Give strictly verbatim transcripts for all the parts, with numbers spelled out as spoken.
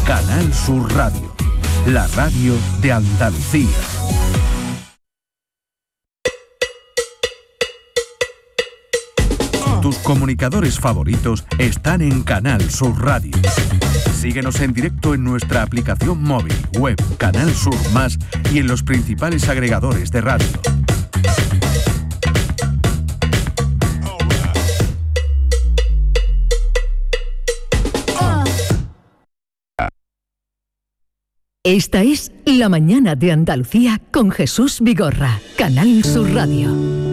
Canal Sur Radio, la radio de Andalucía. Tus comunicadores favoritos están en Canal Sur Radio. Síguenos en directo en nuestra aplicación móvil, web, Canal Sur Más y en los principales agregadores de radio. Esta es La Mañana de Andalucía con Jesús Vigorra, Canal Sur Radio.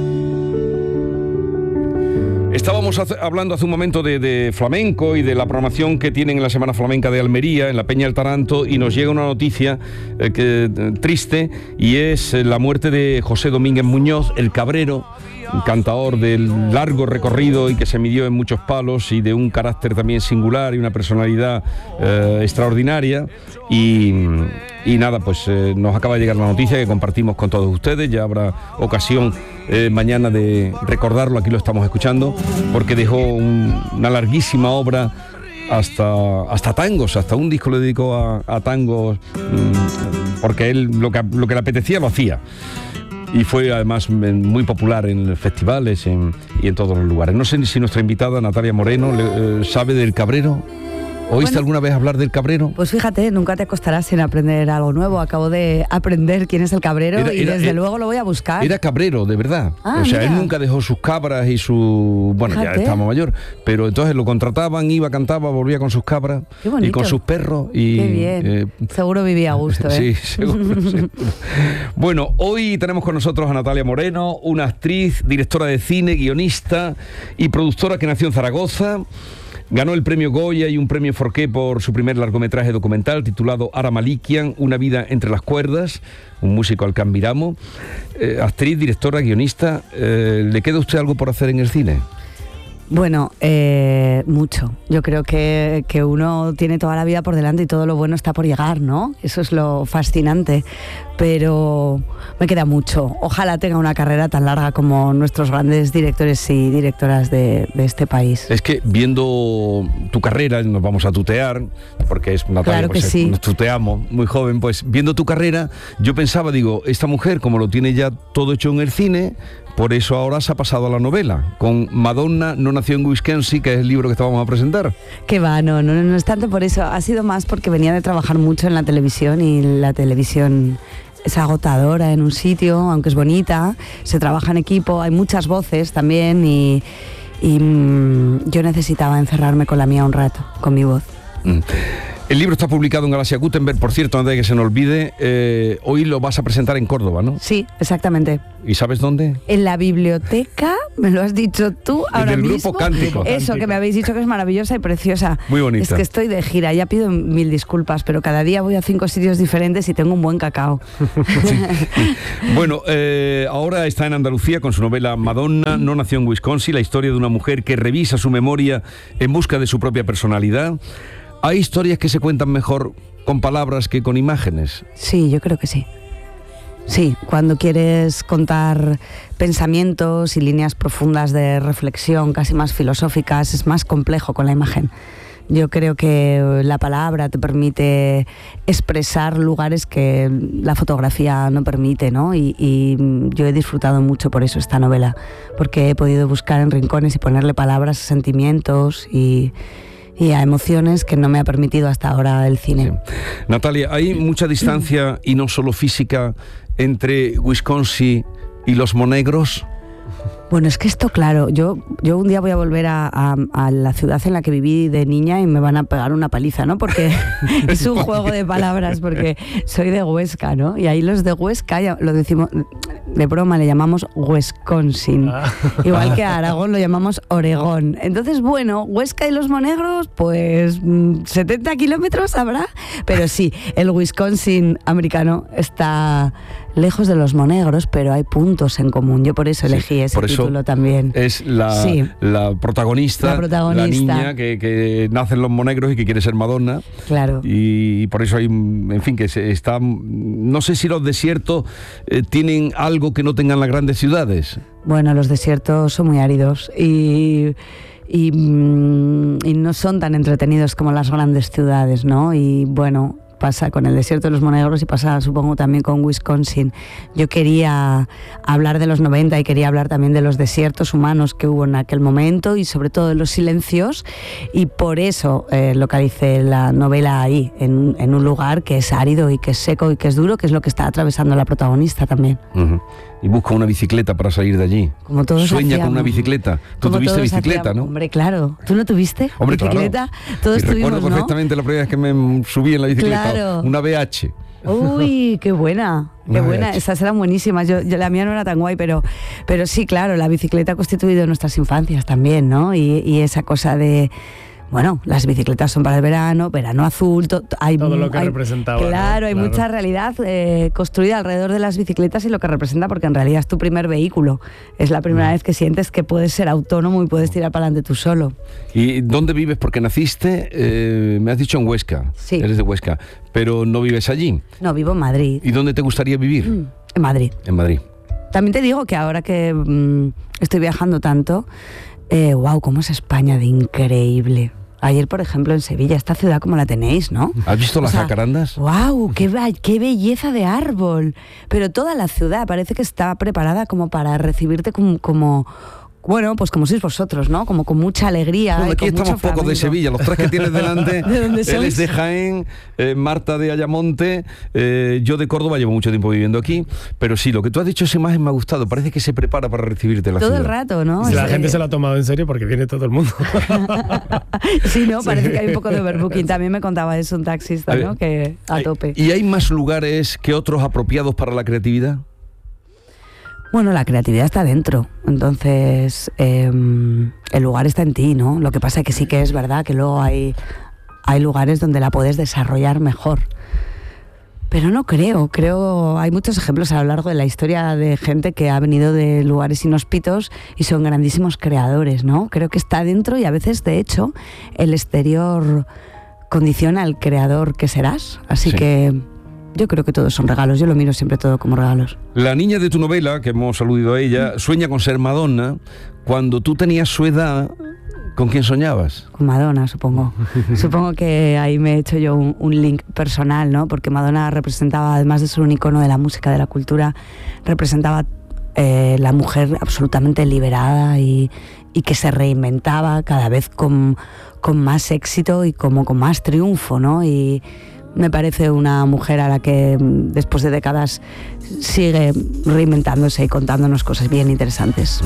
Estábamos hace, hablando hace un momento de, de flamenco y de la programación que tienen en la Semana Flamenca de Almería, en la Peña del Taranto, y nos llega una noticia eh, que, eh, triste, y es eh, la muerte de José Domínguez Muñoz, el Cabrero, un cantador del largo recorrido y que se midió en muchos palos y de un carácter también singular y una personalidad eh, extraordinaria. Y, y nada, pues eh, nos acaba de llegar la noticia que compartimos con todos ustedes. Ya habrá ocasión eh, mañana de recordarlo, aquí lo estamos escuchando, porque dejó un, una larguísima obra hasta, hasta tangos, hasta un disco le dedicó a, a tangos, mmm, porque él lo que, lo que le apetecía lo hacía. Y fue además muy popular en festivales en, y en todos los lugares. No sé si nuestra invitada Natalia Moreno le, eh, sabe del Cabrero. ¿Oíste Bueno, alguna vez hablar del Cabrero? Pues fíjate, nunca te acostarás sin aprender algo nuevo. Acabo de aprender quién es el Cabrero Era- y era- desde era- luego lo voy a buscar. Era cabrero, de verdad. Ah, o sea, mira. él nunca dejó sus cabras y su... Bueno, ya Fíjate. estaba mayor. Pero entonces lo contrataban, iba, cantaba, volvía con sus cabras. Qué bonito. Y con sus perros. Y, Qué bien. eh, Seguro vivía a gusto, ¿eh? Sí, seguro, seguro. Bueno, hoy tenemos con nosotros a Natalia Moreno, una actriz, directora de cine, guionista y productora que nació en Zaragoza. Ganó el premio Goya y un premio Forqué por su primer largometraje documental titulado Ara Malikian, una vida entre las cuerdas, un músico al que admiramos. Eh, actriz, directora, guionista, eh, ¿le queda a usted algo por hacer en el cine? Bueno, eh, mucho. Yo creo que, que uno tiene toda la vida por delante y todo lo bueno está por llegar, ¿no? Eso es lo fascinante. Pero me queda mucho. Ojalá tenga una carrera tan larga como nuestros grandes directores y directoras de, de este país. Es que viendo tu carrera, nos vamos a tutear, porque es Natalia, Claro pues, que sí. nos tuteamos, muy joven, pues viendo tu carrera, yo pensaba, digo, esta mujer, como lo tiene ya todo hecho en el cine, por eso ahora se ha pasado a la novela. Con Madonna no nació en Wisconsin, que es el libro que estábamos a presentar. Que va, no, no, no es tanto por eso. Ha sido más porque venía de trabajar mucho en la televisión y la televisión es agotadora en un sitio, aunque es bonita, se trabaja en equipo, hay muchas voces también y, y mm, yo necesitaba encerrarme con la mía un rato, con mi voz. Mm. El libro está publicado en Galaxia Gutenberg, por cierto, antes de que se nos olvide, eh, hoy lo vas a presentar en Córdoba, ¿no? Sí, exactamente. ¿Y sabes dónde? En la biblioteca, me lo has dicho tú ahora del mismo. Grupo Cántico. Eso, que me habéis dicho que es maravillosa y preciosa. Muy bonita. Es que estoy de gira, ya pido mil disculpas, pero cada día voy a cinco sitios diferentes y tengo un buen cacao. Sí. Bueno, eh, ahora está en Andalucía con su novela Madonna no nació en Wisconsin, la historia de una mujer que revisa su memoria en busca de su propia personalidad. ¿Hay historias que se cuentan mejor con palabras que con imágenes? Sí, yo creo que sí. Sí, cuando quieres contar pensamientos y líneas profundas de reflexión, casi más filosóficas, es más complejo con la imagen. Yo creo que la palabra te permite expresar lugares que la fotografía no permite, ¿no? Y, y yo he disfrutado mucho por eso esta novela, porque he podido buscar en rincones y ponerle palabras a sentimientos y... y a emociones que no me ha permitido hasta ahora el cine. Sí. Natalia, ¿hay mucha distancia y no solo física entre Wisconsin y los Monegros? Bueno, es que esto, claro, yo, yo un día voy a volver a, a, a la ciudad en la que viví de niña y me van a pegar una paliza, ¿no? Porque es un juego de palabras, porque soy de Huesca, ¿no? Y ahí los de Huesca, ya lo decimos, de broma, le llamamos Wisconsin. Igual que a Aragón lo llamamos Oregón. Entonces, bueno, Huesca y los Monegros, pues setenta kilómetros habrá, pero sí, el Wisconsin americano está lejos de los Monegros, pero hay puntos en común. Yo por eso elegí Sí, ese por eso título también. Es la, Sí. la, protagonista, La protagonista. la niña que, que nace en los Monegros y que quiere ser Madonna. Claro. Y por eso hay, en fin, que se está... No sé si los desiertos eh, tienen algo que no tengan las grandes ciudades. Bueno, los desiertos son muy áridos y... y, y no son tan entretenidos como las grandes ciudades, ¿no? Y bueno, pasa con el desierto de los Monegros y pasa, supongo, también con Wisconsin. Yo quería hablar de los noventa y quería hablar también de los desiertos humanos que hubo en aquel momento y sobre todo de los silencios, y por eso eh, localicé la novela ahí, en, en un lugar que es árido y que es seco y que es duro, que es lo que está atravesando la protagonista también. Uh-huh. Y busca una bicicleta para salir de allí. Como todos Sueña hacíamos. con una bicicleta. Tú Como tuviste bicicleta, hacíamos. ¿no? Hombre, claro. ¿Tú no tuviste Hombre, bicicleta? Claro. Todos y tuvimos, recuerdo ¿no? perfectamente la primera vez que me subí en la bicicleta. Claro. Una B H. Uy, qué buena, qué Una buena. B H. Esas eran buenísimas. Yo, yo la mía no era tan guay, pero, pero sí, claro, la bicicleta ha constituido nuestras infancias también, ¿no? Y, y esa cosa de, bueno, las bicicletas son para el verano, verano azul, to, hay, todo lo que hay, representaba. Claro, ¿no? hay Claro. mucha realidad eh, construida alrededor de las bicicletas y lo que representa, porque en realidad es tu primer vehículo. Es la primera mm. vez que sientes que puedes ser autónomo y puedes tirar para adelante tú solo. ¿Y dónde vives? Porque naciste, eh, me has dicho en Huesca. Sí. Eres de Huesca, pero no vives allí. No, vivo en Madrid. ¿Y dónde te gustaría vivir? Mm, en Madrid. En Madrid. También te digo que ahora que mmm, estoy viajando tanto, eh, wow, cómo es España de increíble. Ayer, por ejemplo, en Sevilla, esta ciudad como la tenéis, ¿no? ¿Has visto O las sea, jacarandas? ¡Wow! Qué, ¡Qué belleza de árbol! Pero toda la ciudad parece que está preparada como para recibirte como... como bueno, pues como sois vosotros, ¿no? Como con mucha alegría. Bueno, y aquí con mucho estamos pocos de flamenco. Sevilla, los tres que tienes delante. ¿De dónde Él sois? es de Jaén, eh, Marta de Ayamonte, eh, yo de Córdoba, llevo mucho tiempo viviendo aquí, pero sí, lo que tú has dicho, esa imagen me ha gustado, parece que se prepara para recibirte la Todo ciudad. el rato, ¿no? Si la Es, gente eh, se lo ha tomado en serio porque viene todo el mundo. Sí, ¿no? Parece Sí. que hay un poco de overbooking. También me contaba eso un taxista, ¿no? Que a tope. ¿Y hay más lugares que otros apropiados para la creatividad? Bueno, la creatividad está dentro, entonces eh, el lugar está en ti, ¿no? Lo que pasa es que sí que es verdad que luego hay, hay lugares donde la puedes desarrollar mejor. Pero no creo, creo, hay muchos ejemplos a lo largo de la historia de gente que ha venido de lugares inhóspitos y son grandísimos creadores, ¿no? Creo que está dentro y a veces, de hecho, el exterior condiciona al creador que serás, así Sí. que... Yo creo que todos son regalos, yo lo miro siempre todo como regalos. La niña de tu novela, que hemos aludido a ella, sueña con ser Madonna. Cuando tú tenías su edad, ¿con quién soñabas? Con Madonna, supongo. Supongo que ahí me he hecho yo un, un link personal, ¿no? Porque Madonna representaba, además de ser un icono de la música, de la cultura, representaba eh, la mujer absolutamente liberada y, y que se reinventaba cada vez con, con más éxito y como con más triunfo, ¿no? Y me parece una mujer a la que después de décadas sigue reinventándose y contándonos cosas bien interesantes.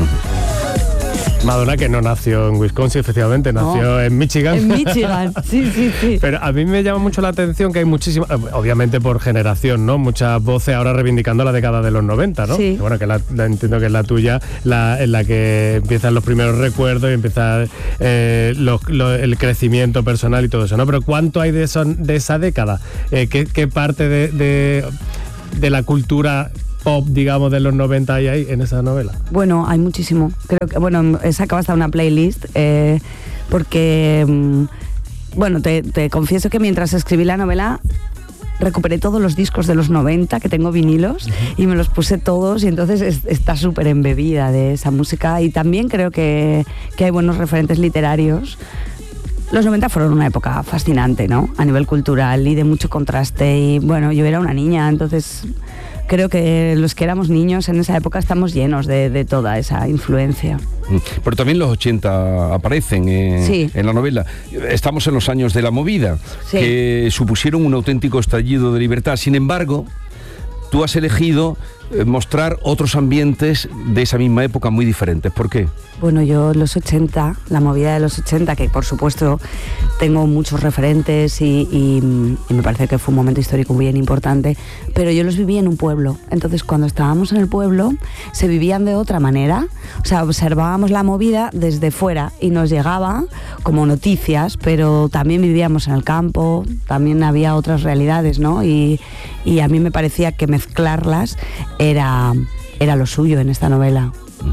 Madonna, que no nació en Wisconsin, efectivamente, nació No. en Michigan. En Michigan, sí, sí, sí. Pero a mí me llama mucho la atención que hay muchísimas, obviamente por generación, ¿no? Muchas voces ahora reivindicando la década de los noventa, ¿no? Sí. Que bueno, que la, la entiendo que es la tuya, la, en la que empiezan los primeros recuerdos y empieza eh, los- lo- el crecimiento personal y todo eso, ¿no? Pero ¿cuánto hay de, eso, de esa década? Eh, ¿qué, qué parte de, de, de la cultura pop, digamos, de los noventa hay ahí en esa novela? Bueno, hay muchísimo. Creo que, bueno, he sacado hasta una playlist eh, porque, mm, bueno, te, te confieso que mientras escribí la novela recuperé todos los discos de los noventa que tengo vinilos y me los puse todos y entonces es- está súper embebida de esa música y también creo que, que hay buenos referentes literarios. Los noventa fueron una época fascinante, ¿no? A nivel cultural y de mucho contraste y bueno, yo era una niña, entonces creo que los que éramos niños en esa época estamos llenos de, de toda esa influencia. Pero también los ochenta aparecen en, Sí. en la novela. Estamos en los años de la movida, Sí. que supusieron un auténtico estallido de libertad. Sin embargo, tú has elegido eh, mostrar otros ambientes de esa misma época muy diferentes. ¿Por qué? Bueno, yo los ochenta, la movida de los ochenta, que por supuesto tengo muchos referentes y, y- y me parece que fue un momento histórico bien importante, pero yo los viví en un pueblo. Entonces, cuando estábamos en el pueblo, se vivían de otra manera. O sea, observábamos la movida desde fuera y nos llegaba como noticias, pero también vivíamos en el campo, también había otras realidades, ¿no? Y, y a mí me parecía que mezclarlas era, era lo suyo en esta novela.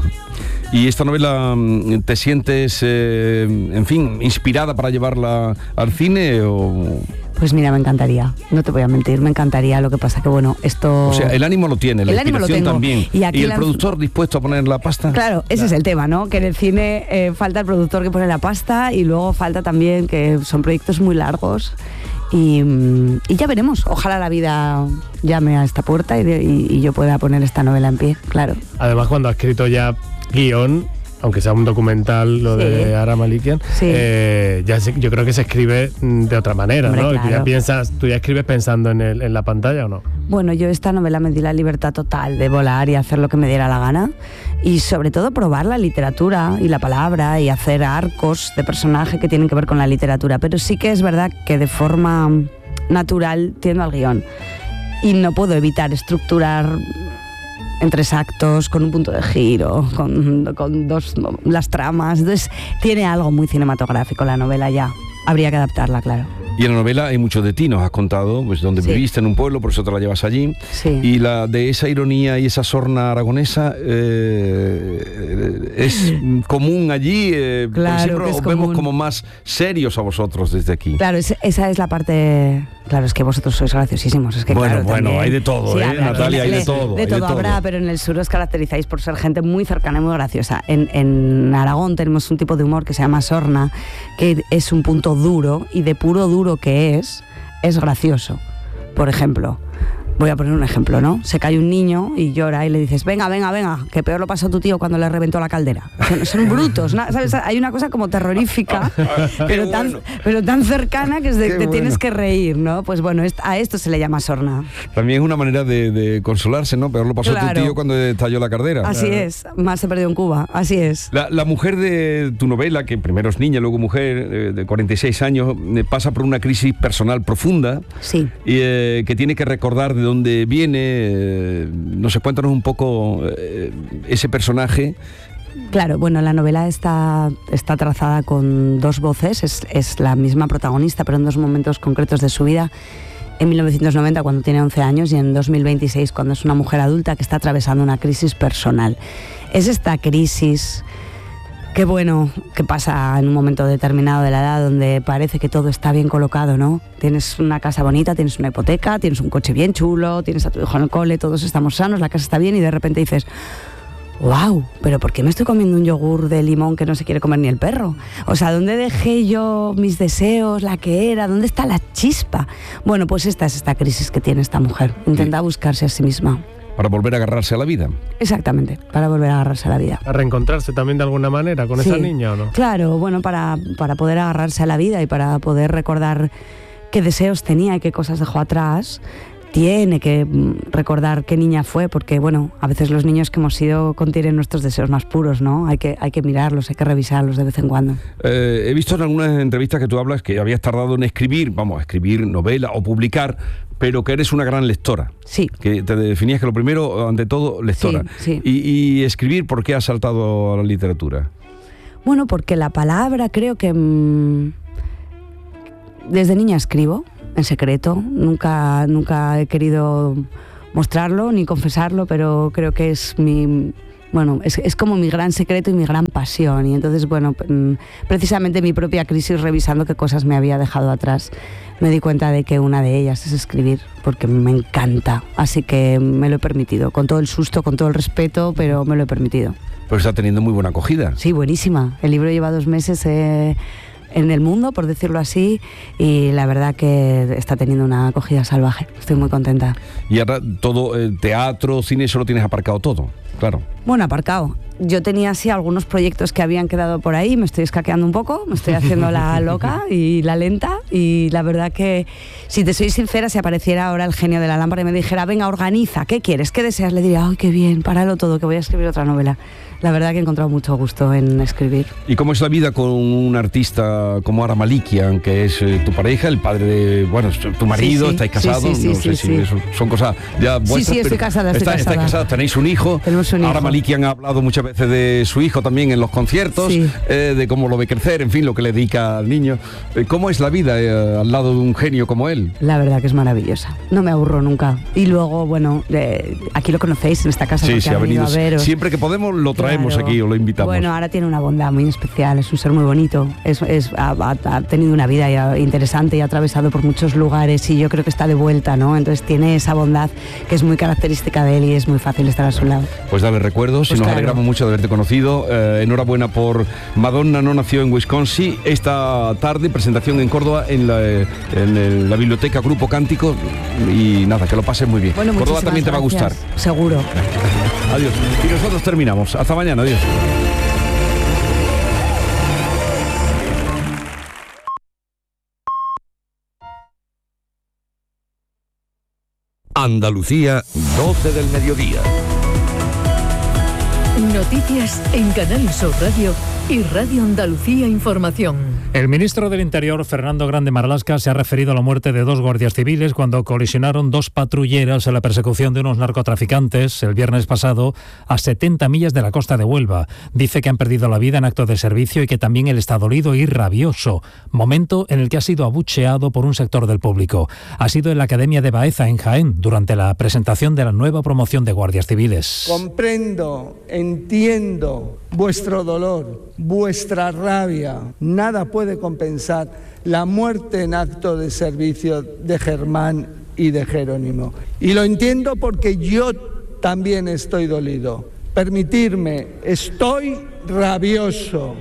¿Y esta novela mm, te sientes, eh, en fin, inspirada para llevarla al cine o...? Pues mira, me encantaría, no te voy a mentir, me encantaría, lo que pasa que bueno, esto... O sea, el ánimo lo tiene, la el ánimo lo inspiración tengo. también. Y, aquí ¿Y el la... productor dispuesto a poner la pasta? Claro, ese claro. es el tema, ¿no? Que en el cine eh, falta el productor que pone la pasta y luego falta también que son proyectos muy largos y, y ya veremos, ojalá la vida llame a esta puerta y, de, y, y yo pueda poner esta novela en pie, claro. Además, cuando ha escrito ya guión, aunque sea un documental, lo sí. de Ara Malikian, sí. eh, ya se, yo creo que se escribe de otra manera, Hombre, ¿no? Claro. Tú ya piensas, tú ya escribes pensando en, el, en la pantalla, ¿o no? Bueno, yo esta novela me di la libertad total de volar y hacer lo que me diera la gana y sobre todo probar la literatura y la palabra y hacer arcos de personaje que tienen que ver con la literatura, pero sí que es verdad que de forma natural tiendo al guión y no puedo evitar estructurar en tres actos, con un punto de giro, con, con dos las tramas. Entonces tiene algo muy cinematográfico la novela ya. Habría que adaptarla, claro. Y en la novela hay mucho de ti, nos has contado, pues donde sí. viviste en un pueblo, por eso te la llevas allí. Sí. Y la de esa ironía y esa sorna aragonesa eh, es común allí. Eh, claro, siempre es os común. Vemos como más serios a vosotros desde aquí. Claro, es, esa es la parte. Claro, es que vosotros sois graciosísimos. Es que, bueno, claro, bueno, también, hay de todo, sí, ¿eh? habrá, Natalia, hay le, de todo. De hay todo de habrá, todo. pero en el sur os caracterizáis por ser gente muy cercana y muy graciosa. En, en Aragón tenemos un tipo de humor que se llama sorna, que es un punto duro, y de puro duro que es, es gracioso. Por ejemplo, voy a poner un ejemplo, ¿no? Se cae un niño y llora y le dices, venga, venga, venga, que peor lo pasó tu tío cuando le reventó la caldera. Son, son brutos, ¿no? ¿Sabes? Hay una cosa como terrorífica, pero, tan, bueno. pero tan cercana que de, te bueno. tienes que reír, ¿no? Pues bueno, a esto se le llama sorna. También es una manera de, de consolarse, ¿no? Peor lo pasó claro. tu tío cuando estalló la caldera. Así claro. es, más se perdió en Cuba, así es. La, la mujer de tu novela, que primero es niña, luego mujer, de, de cuarenta y seis años, pasa por una crisis personal profunda. Sí. Y eh, que tiene que recordar de dónde viene. Eh, no sé, cuéntanos un poco eh, ese personaje. Claro, bueno, la novela está, está trazada con dos voces, es, es la misma protagonista, pero en dos momentos concretos de su vida. En mil novecientos noventa, cuando tiene once años, y en dos mil veintiséis, cuando es una mujer adulta que está atravesando una crisis personal. Es esta crisis que, bueno, que pasa en un momento determinado de la edad donde parece que todo está bien colocado, ¿no? Tienes una casa bonita, tienes una hipoteca, tienes un coche bien chulo, tienes a tu hijo en el cole, todos estamos sanos, la casa está bien, y de repente dices, wow, pero ¿por qué me estoy comiendo un yogur de limón que no se quiere comer ni el perro? O sea, ¿dónde dejé yo mis deseos, la que era? ¿Dónde está la chispa? Bueno, pues esta es esta crisis que tiene esta mujer. Intenta sí. buscarse a sí misma. Para volver a agarrarse a la vida. Exactamente, para volver a agarrarse a la vida. ¿A reencontrarse también de alguna manera con sí. esa niña o no? Claro, bueno, para, para poder agarrarse a la vida y para poder recordar qué deseos tenía y qué cosas dejó atrás. Tiene que recordar qué niña fue, porque bueno, a veces los niños que hemos sido contienen nuestros deseos más puros, ¿no? Hay que, hay que mirarlos, hay que revisarlos de vez en cuando. Eh, he visto en algunas entrevistas que tú hablas que habías tardado en escribir, vamos, a escribir novela o publicar, pero que eres una gran lectora. Sí. Que te definías que lo primero, ante todo, lectora. Sí, sí. Y, y escribir, ¿por qué has saltado a la literatura? Bueno, porque la palabra creo que... Mmm, desde niña escribo. En secreto, nunca, nunca he querido mostrarlo ni confesarlo, pero creo que es mi, bueno, es, es como mi gran secreto y mi gran pasión. Y entonces, bueno, precisamente mi propia crisis, revisando qué cosas me había dejado atrás, me di cuenta de que una de ellas es escribir, porque me encanta. Así que me lo he permitido, con todo el susto, con todo el respeto, pero me lo he permitido. Pero está teniendo muy buena acogida. Sí, buenísima. El libro lleva dos meses... Eh, en el mundo, por decirlo así, y la verdad que está teniendo una acogida salvaje. Estoy muy contenta. Y ahora todo, eh, teatro, cine, eso lo tienes aparcado todo, claro. Bueno, aparcado. Yo tenía así algunos proyectos que habían quedado por ahí, me estoy escaqueando un poco, me estoy haciendo la loca y la lenta, y la verdad que, si te soy sincera, si apareciera ahora el genio de la lámpara y me dijera, venga, organiza, ¿qué quieres? ¿Qué deseas? Le diría, ay, qué bien, páralo todo, que voy a escribir otra novela. La verdad que he encontrado mucho gusto en escribir. ¿Y cómo es la vida con un artista como Ara Malikian, que es eh, tu pareja, el padre de, bueno, tu marido, sí, sí. estáis casados? Sí, sí, no sí, sé sí, si sí. Son, son cosas ya vuestras. Sí, sí, estoy casada, estoy está, casada. Estáis casados, tenéis un hijo. Tenemos Es un hijo. Ahora Malikian ha hablado muchas veces de su hijo también en los conciertos, Sí. eh, de cómo lo ve crecer, en fin, lo que le dedica al niño. Eh, ¿Cómo es la vida eh, al lado de un genio como él? La verdad que es maravillosa. No me aburro nunca. Y luego, bueno, eh, aquí lo conocéis en esta casa Sí, porque sí, ha ha venido venido. a veros. Siempre que podemos lo traemos Claro. aquí o lo invitamos. Bueno, ahora tiene una bondad muy especial, es un ser muy bonito, es, es, ha, ha- ha tenido una vida ya interesante y ha atravesado por muchos lugares y yo creo que está de vuelta, ¿no? Entonces tiene esa bondad que es muy característica de él y es muy fácil estar a su lado. Pues dale recuerdos y Pues nos claro. alegramos mucho de haberte conocido. Eh, enhorabuena por Madonna no nació en Wisconsin. Esta tarde presentación en Córdoba en la, eh, en el- la biblioteca Grupo Cántico y nada, que lo pases muy bien. Bueno, Córdoba muchísimas también te va a gustar. gracias. Seguro. Adiós. Y nosotros terminamos. Hasta mañana. Adiós. Andalucía, doce del mediodía. Noticias en Canal Sur Radio y Radio Andalucía Información. El ministro del Interior, Fernando Grande Marlaska, se ha referido a la muerte de dos guardias civiles cuando colisionaron dos patrulleras en la persecución de unos narcotraficantes el viernes pasado a setenta millas de la costa de Huelva. Dice que han perdido la vida en acto de servicio y que también él está dolido y rabioso, momento en el que ha sido abucheado por un sector del público. Ha sido en la Academia de Baeza, en Jaén, durante la presentación de la nueva promoción de guardias civiles. Comprendo, entiendo vuestro dolor, vuestra rabia. Nada puede compensar la muerte en acto de servicio de Germán y de Jerónimo. Y lo entiendo porque yo también estoy dolido. Permitirme, estoy rabioso.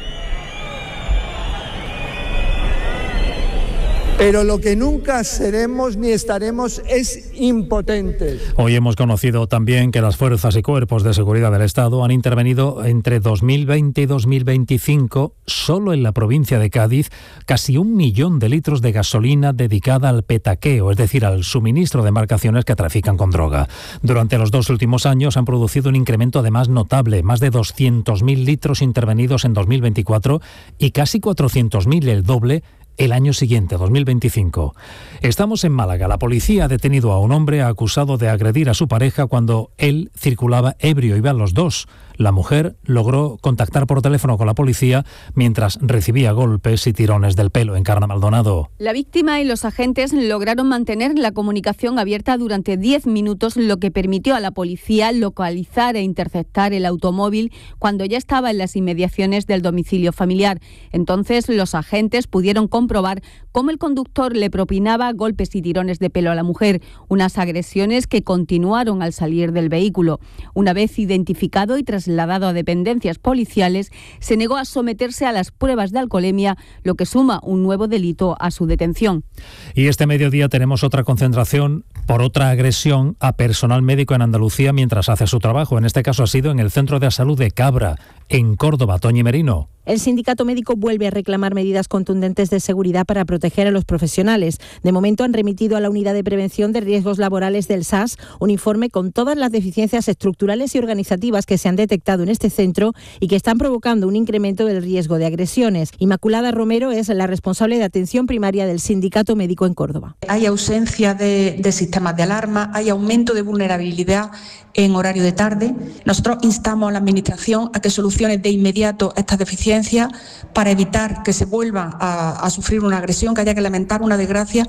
Pero lo que nunca seremos ni estaremos es impotentes. Hoy hemos conocido también que las fuerzas y cuerpos de seguridad del Estado han intervenido entre dos mil veinte y dos mil veinticinco, solo en la provincia de Cádiz, casi un millón de litros de gasolina dedicada al petaqueo, es decir, al suministro de embarcaciones que trafican con droga. Durante los dos últimos años han producido un incremento además notable, más de doscientos mil litros intervenidos en dos mil veinticuatro y casi cuatrocientos mil, el doble, el año siguiente, dos mil veinticinco. Estamos en Málaga. La policía ha detenido a un hombre acusado de agredir a su pareja cuando él circulaba ebrio. Iban los dos. La mujer logró contactar por teléfono con la policía mientras recibía golpes y tirones del pelo. Encarna Maldonado. La víctima y los agentes lograron mantener la comunicación abierta durante diez minutos, lo que permitió a la policía localizar e interceptar el automóvil cuando ya estaba en las inmediaciones del domicilio familiar. Entonces los agentes pudieron comprobar cómo el conductor le propinaba golpes y tirones de pelo a la mujer, unas agresiones que continuaron al salir del vehículo. Una vez identificado y trasladado a dependencias policiales, se negó a someterse a las pruebas de alcoholemia, lo que suma un nuevo delito a su detención. Y este mediodía tenemos otra concentración por otra agresión a personal médico en Andalucía mientras hace su trabajo. En este caso ha sido en el Centro de Salud de Cabra, en Córdoba. Toñi Merino. El sindicato médico vuelve a reclamar medidas contundentes de seguridad para proteger a los profesionales. De momento han remitido a la Unidad de Prevención de Riesgos Laborales del S A S un informe con todas las deficiencias estructurales y organizativas que se han detectado en este centro y que están provocando un incremento del riesgo de agresiones. Inmaculada Romero es la responsable de atención primaria del sindicato médico en Córdoba. Hay ausencia de, de sistemas de alarma, hay aumento de vulnerabilidad en horario de tarde. Nosotros instamos a la Administración a que solucione de inmediato estas deficiencias para evitar que se vuelva a, a sufrir una agresión, que haya que lamentar una desgracia.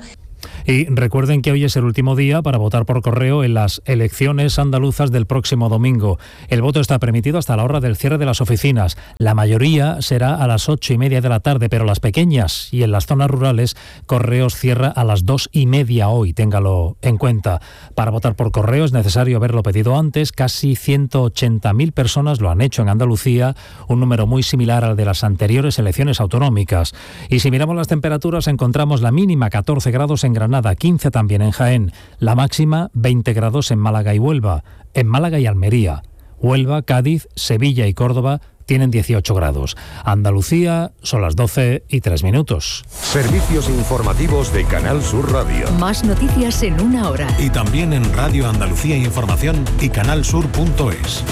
Y recuerden que hoy es el último día para votar por correo en las elecciones andaluzas del próximo domingo. El voto está permitido hasta la hora del cierre de las oficinas. La mayoría será a las ocho y media de la tarde, pero las pequeñas y en las zonas rurales, Correos cierra a las dos y media hoy, téngalo en cuenta. Para votar por correo es necesario haberlo pedido antes. Casi ciento ochenta mil personas lo han hecho en Andalucía, un número muy similar al de las anteriores elecciones autonómicas. Y si miramos las temperaturas, encontramos la mínima catorce grados en Granada, quince también en Jaén, la máxima veinte grados en Málaga y Huelva, en Málaga y Almería. Huelva, Cádiz, Sevilla y Córdoba tienen dieciocho grados. Andalucía son las doce y tres minutos. Servicios informativos de Canal Sur Radio. Más noticias en una hora. Y también en Radio Andalucía Información y canalsur punto es.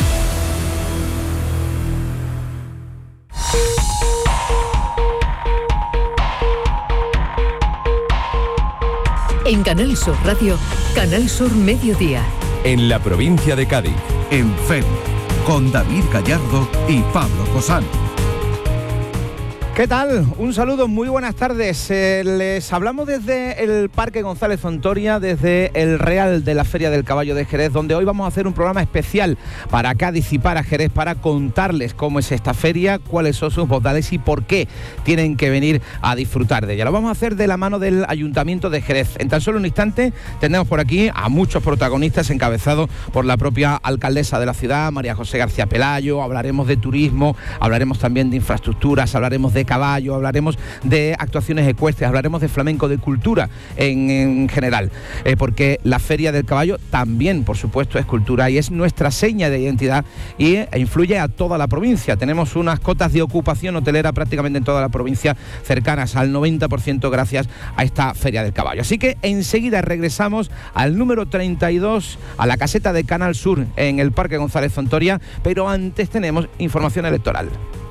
En Canal Sur Radio, Canal Sur Mediodía. En la provincia de Cádiz. en F E D, con David Gallardo y Pablo Cosano. ¿Qué tal? Un saludo, muy buenas tardes. Eh, les hablamos desde el Parque González Zontoria, desde el Real de la Feria del Caballo de Jerez, donde hoy vamos a hacer un programa especial para Cádiz y para Jerez, para contarles cómo es esta feria, cuáles son sus modales y por qué tienen que venir a disfrutar de ella. Lo vamos a hacer de la mano del Ayuntamiento de Jerez. En tan solo un instante tendremos por aquí a muchos protagonistas encabezados por la propia alcaldesa de la ciudad, María José García Pelayo. Hablaremos de turismo, hablaremos también de infraestructuras, hablaremos de caballo, hablaremos de actuaciones ecuestres, hablaremos de flamenco, de cultura en, en general, eh, porque la Feria del Caballo también, por supuesto, es cultura y es nuestra seña de identidad y eh, influye a toda la provincia. Tenemos unas cotas de ocupación hotelera prácticamente en toda la provincia cercanas al noventa por ciento gracias a esta Feria del Caballo. Así que enseguida regresamos al número treinta y dos, a la caseta de Canal Sur en el Parque González Zontoria, pero antes tenemos información electoral.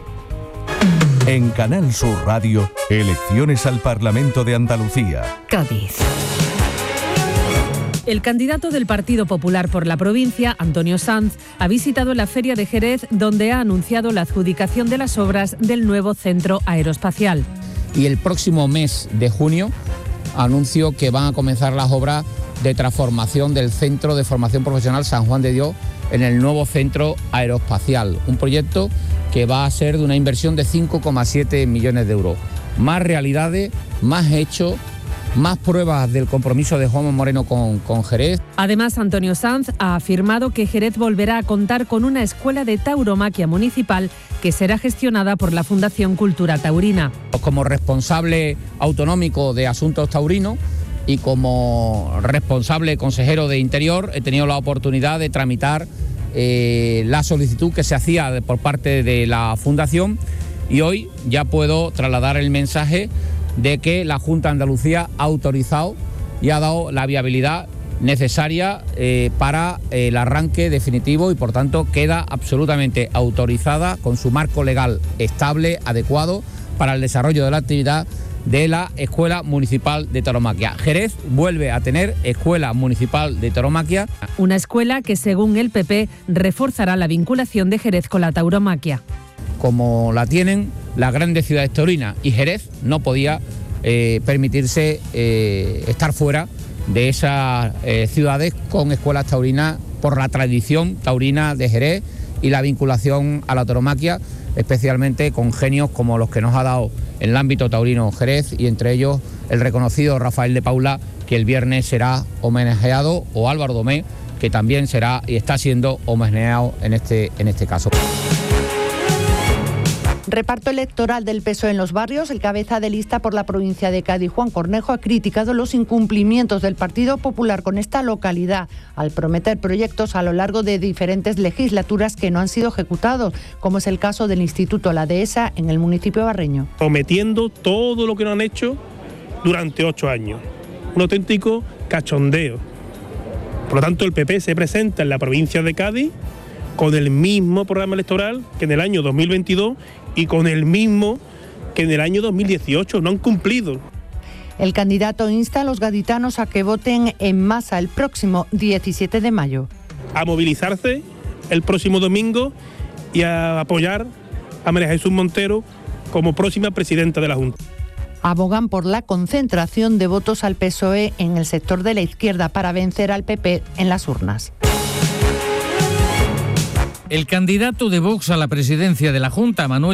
En Canal Sur Radio, elecciones al Parlamento de Andalucía. Cádiz. El candidato del Partido Popular por la provincia, Antonio Sanz, ha visitado la Feria de Jerez, donde ha anunciado la adjudicación de las obras del nuevo centro aeroespacial. Y el próximo mes de junio anuncio que van a comenzar las obras de transformación del Centro de Formación Profesional San Juan de Dios en el nuevo centro aeroespacial, un proyecto que va a ser de una inversión de cinco coma siete millones de euros. Más realidades, más hechos, más pruebas del compromiso de Juanma Moreno con, con Jerez. Además, Antonio Sanz ha afirmado que Jerez volverá a contar con una escuela de tauromaquia municipal que será gestionada por la Fundación Cultura Taurina. Como responsable autonómico de asuntos taurinos y como responsable consejero de Interior, he tenido la oportunidad de tramitar Eh, la solicitud que se hacía de, por parte de la Fundación, y hoy ya puedo trasladar el mensaje de que la Junta de Andalucía ha autorizado y ha dado la viabilidad necesaria eh, para eh, el arranque definitivo y por tanto queda absolutamente autorizada con su marco legal estable, adecuado para el desarrollo de la actividad de la Escuela Municipal de Tauromaquia. Jerez vuelve a tener Escuela Municipal de Tauromaquia. Una escuela que, según el P P, reforzará la vinculación de Jerez con la tauromaquia. Como la tienen las grandes ciudades taurinas, y Jerez no podía eh, permitirse eh, estar fuera de esas eh, ciudades con escuelas taurinas por la tradición taurina de Jerez y la vinculación a la tauromaquia, especialmente con genios como los que nos ha dado en el ámbito taurino Jerez, y entre ellos el reconocido Rafael de Paula, que el viernes será homenajeado, o Álvaro Domé, que también será y está siendo homenajeado en este, en este caso. Reparto electoral del P S O E en los barrios. El cabeza de lista por la provincia de Cádiz, Juan Cornejo, ha criticado los incumplimientos del Partido Popular con esta localidad al prometer proyectos a lo largo de diferentes legislaturas que no han sido ejecutados, como es el caso del Instituto La Dehesa en el municipio barreño. Prometiendo todo lo que no han hecho durante ocho años. Un auténtico cachondeo. Por lo tanto, el P P se presenta en la provincia de Cádiz con el mismo programa electoral que en el año dos mil veintidós y con el mismo que en el año dos mil dieciocho. No han cumplido. El candidato insta a los gaditanos a que voten en masa el próximo diecisiete de mayo. A movilizarse el próximo domingo y a apoyar a María Jesús Montero como próxima presidenta de la Junta. Abogan por la concentración de votos al P S O E en el sector de la izquierda para vencer al P P en las urnas. El candidato de Vox a la presidencia de la Junta, Manuel